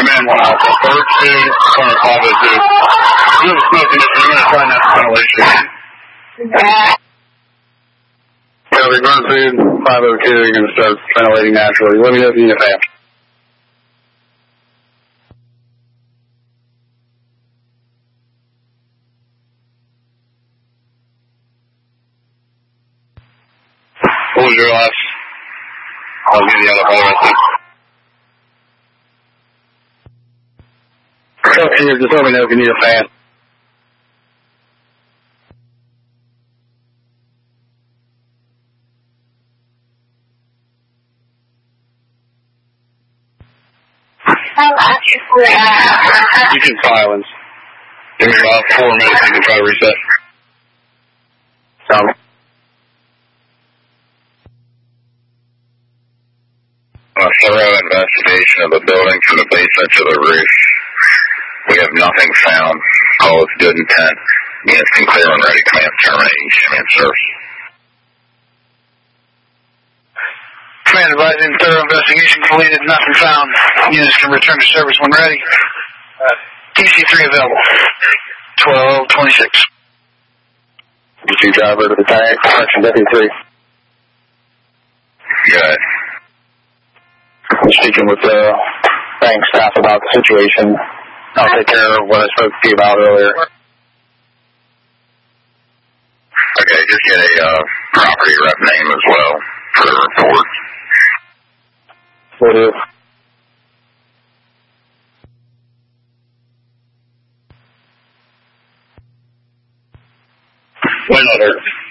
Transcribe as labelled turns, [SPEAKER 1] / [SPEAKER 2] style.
[SPEAKER 1] Command 1 Alpha. Bird 2, corner 502. You have a smoke condition. You're going to try natural ventilation. Copy, Bird 2, 502. You're going to start ventilating naturally. Let me know if you need a fan. What was your last? I'll give you the other brother. Okay, just let me know if you need a fan. You can silence. Give me about 4 minutes, you can try to reset.
[SPEAKER 2] A thorough investigation of the building from the basement to the roof. We have nothing found. All is good intent. Units can clear when ready. Command terminating. Command service.
[SPEAKER 1] Command advising thorough investigation completed. Nothing found. Units can return to service when ready. DC-3 available. 1226.
[SPEAKER 2] DC driver to the tank. Correction Deputy 3. Good.
[SPEAKER 3] Speaking with bank staff about the situation. I'll take care of what I spoke to you about earlier.
[SPEAKER 2] Okay, just get a property rep name as well for the report.
[SPEAKER 3] Will do.
[SPEAKER 1] Wait,